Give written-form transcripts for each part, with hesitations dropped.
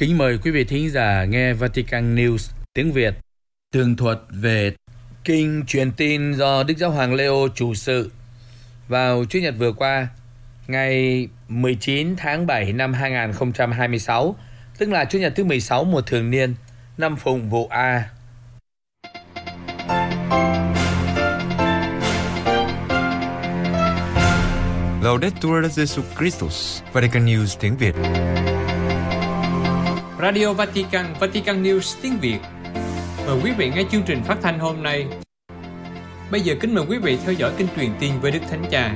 Kính mời quý vị thính giả nghe Vatican News tiếng Việt, tường thuật về kinh truyền tin do Đức Giáo Hoàng Leo chủ sự vào Chủ nhật vừa qua, ngày 19 tháng 7 năm 2026, tức là Chủ nhật thứ 16 mùa thường niên, năm Phụng Vụ A. Laudetur Jesus Christus, Vatican News tiếng Việt. Radio Vatican, Vatican News tiếng Việt. Mời quý vị nghe chương trình phát thanh hôm nay. Bây giờ kính mời quý vị theo dõi kinh truyền tin với Đức Thánh Cha.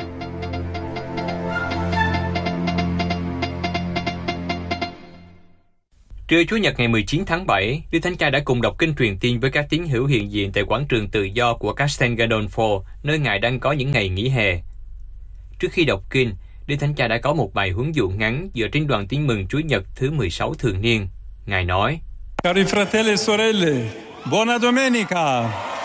Trưa Chủ nhật ngày 19 tháng 7, Đức Thánh Cha đã cùng đọc kinh truyền tin với các tín hữu hiện diện tại quảng trường tự do của Castel Gandolfo, nơi Ngài đang có những ngày nghỉ hè. Trước khi đọc kinh, Đức Thánh Cha đã có một bài huấn dụ ngắn dựa trên đoạn tin mừng Chúa Nhật thứ 16 thường niên. Ngài nói: Cari fratelli e sorelle, buona domenica!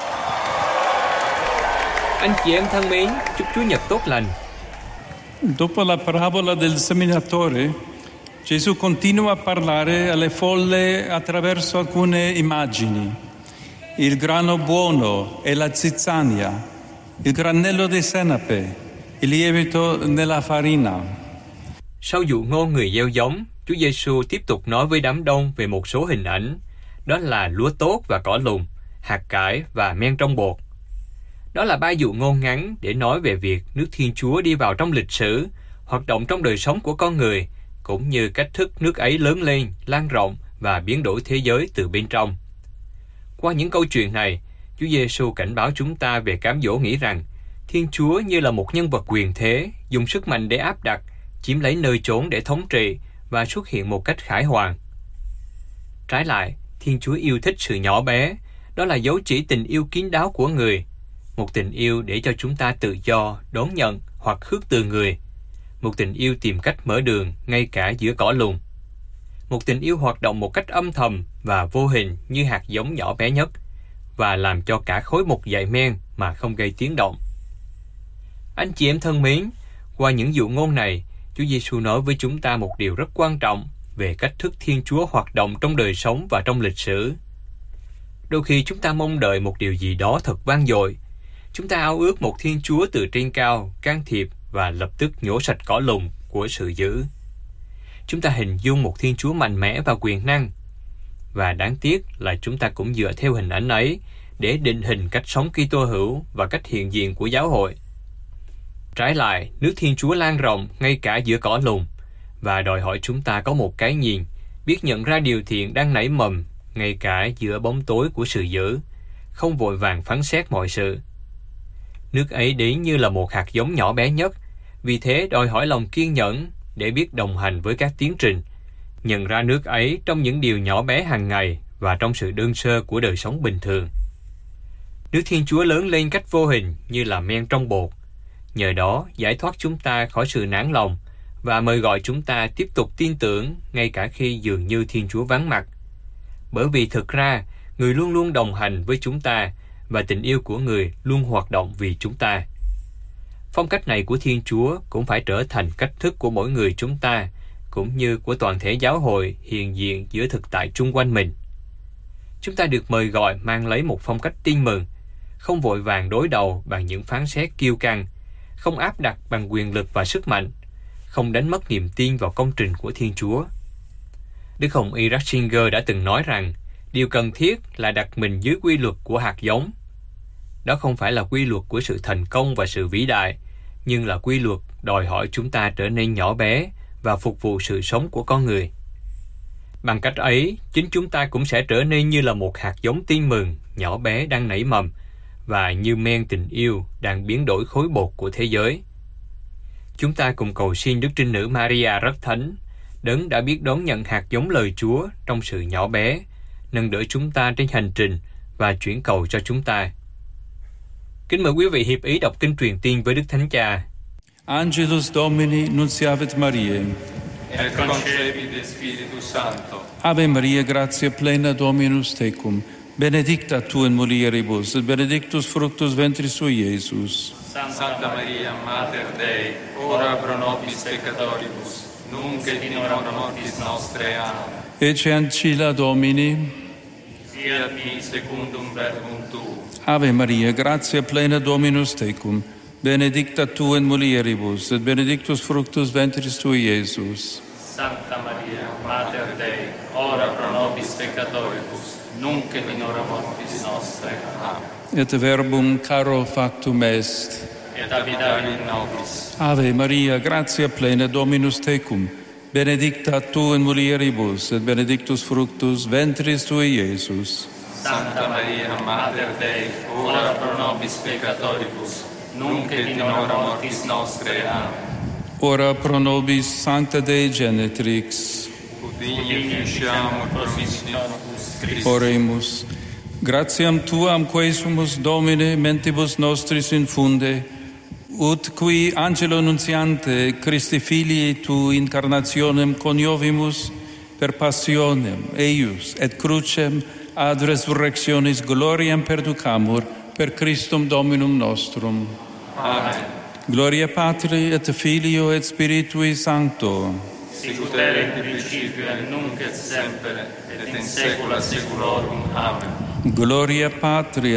Anh chị em thân mến, chúc Chúa Nhật tốt lành. Dopo la parabola del seminatore, Gesù continua a parlare alle folle attraverso alcune immagini. Il grano buono e la zizzania, il granello di senape, il lievito nella farina. Sau dụ ngôn người gieo giống, Chúa Giêsu tiếp tục nói với đám đông về một số hình ảnh, đó là lúa tốt và cỏ lùn, hạt cải và men trong bột. Đó là ba dụ ngôn ngắn để nói về việc nước Thiên Chúa đi vào trong lịch sử, hoạt động trong đời sống của con người, cũng như cách thức nước ấy lớn lên, lan rộng và biến đổi thế giới từ bên trong. Qua những câu chuyện này, Chúa Giêsu cảnh báo chúng ta về cám dỗ nghĩ rằng Thiên Chúa như là một nhân vật quyền thế, dùng sức mạnh để áp đặt, chiếm lấy nơi chốn để thống trị và xuất hiện một cách khải hoàn. Trái lại, Thiên Chúa yêu thích sự nhỏ bé, đó là dấu chỉ tình yêu kín đáo của người, một tình yêu để cho chúng ta tự do, đón nhận hoặc khước từ người, một tình yêu tìm cách mở đường ngay cả giữa cỏ lùn, một tình yêu hoạt động một cách âm thầm và vô hình như hạt giống nhỏ bé nhất, và làm cho cả khối một dải men mà không gây tiếng động. Anh chị em thân mến, qua những dụ ngôn này, Chúa Giêsu nói với chúng ta một điều rất quan trọng về cách thức Thiên Chúa hoạt động trong đời sống và trong lịch sử. Đôi khi chúng ta mong đợi một điều gì đó thật vang dội. Chúng ta ao ước một Thiên Chúa từ trên cao can thiệp và lập tức nhổ sạch cỏ lùn của sự dữ. Chúng ta hình dung một Thiên Chúa mạnh mẽ và quyền năng. Và đáng tiếc là chúng ta cũng dựa theo hình ảnh ấy để định hình cách sống Kitô hữu và cách hiện diện của giáo hội. Trái lại, nước Thiên Chúa lan rộng ngay cả giữa cỏ lùn và đòi hỏi chúng ta có một cái nhìn, biết nhận ra điều thiện đang nảy mầm ngay cả giữa bóng tối của sự dữ, không vội vàng phán xét mọi sự. Nước ấy đến như là một hạt giống nhỏ bé nhất, vì thế đòi hỏi lòng kiên nhẫn để biết đồng hành với các tiến trình, nhận ra nước ấy trong những điều nhỏ bé hàng ngày và trong sự đơn sơ của đời sống bình thường. Nước Thiên Chúa lớn lên cách vô hình như là men trong bột, nhờ đó giải thoát chúng ta khỏi sự nản lòng và mời gọi chúng ta tiếp tục tin tưởng ngay cả khi dường như Thiên Chúa vắng mặt. Bởi vì thực ra, người luôn luôn đồng hành với chúng ta và tình yêu của người luôn hoạt động vì chúng ta. Phong cách này của Thiên Chúa cũng phải trở thành cách thức của mỗi người chúng ta, cũng như của toàn thể giáo hội hiện diện giữa thực tại chung quanh mình. Chúng ta được mời gọi mang lấy một phong cách tin mừng, không vội vàng đối đầu bằng những phán xét kiêu căng, không áp đặt bằng quyền lực và sức mạnh, không đánh mất niềm tin vào công trình của Thiên Chúa. Đức Hồng Y Ratzinger đã từng nói rằng điều cần thiết là đặt mình dưới quy luật của hạt giống. Đó không phải là quy luật của sự thành công và sự vĩ đại, nhưng là quy luật đòi hỏi chúng ta trở nên nhỏ bé và phục vụ sự sống của con người. Bằng cách ấy, chính chúng ta cũng sẽ trở nên như là một hạt giống tin mừng nhỏ bé đang nảy mầm và như men tình yêu đang biến đổi khối bột của thế giới. Chúng ta cùng cầu xin Đức Trinh Nữ Maria rất thánh, Đấng đã biết đón nhận hạt giống lời Chúa trong sự nhỏ bé, nâng đỡ chúng ta trên hành trình và chuyển cầu cho chúng ta. Kính mời quý vị hiệp ý đọc kinh truyền tin với Đức Thánh Cha. Angelus Domini nunciavit Mariae. Et concepit de Spiritus Sancto. Ave Maria, gratia plena Dominus tecum, benedicta tu in mulieribus, et benedictus fructus ventris sui, Iesus. Santa Maria, Mater Dei, ora pro nobis peccatoribus, nunc et in hora mortis nostre. Amen. Ecce ancilla Domini. Fiat mi secundum verbum tuum. Ave Maria, gratia plena Dominus tecum, benedicta tu in mulieribus, et benedictus fructus ventris tui, Iesus. Sancta Maria, Mater Dei, ora pro nobis peccatoribus, nunc et in hora mortis nostre. Amen. Et verbum caro factum est. Et habitavit in nobis. Ave Maria, gratia plena Dominus tecum, benedicta tu in mulieribus, et benedictus fructus ventris tui, Iesus. Sancta Maria, Mater Dei, ora pro nobis peccatoribus, nunc et in hora mortis nostre. Amen. Ora pro nobis Sancta Dei Genetrix. Udini ficiamur promissionibus Christi. Oremus. Gratiam tuam quae sumus Domine mentibus nostris infunde, ut qui angelo nuntiante Christi filii tu incarnationem coniovimus per passionem eius et crucem ad resurrectionis gloriam perducamur per Christum Dominum nostrum. Amen. Gloria Patri et Filio et Spiritui Sancto. Sicut erat in principio et nunc et semper et in saecula saeculorum. Amen. Gloria Patri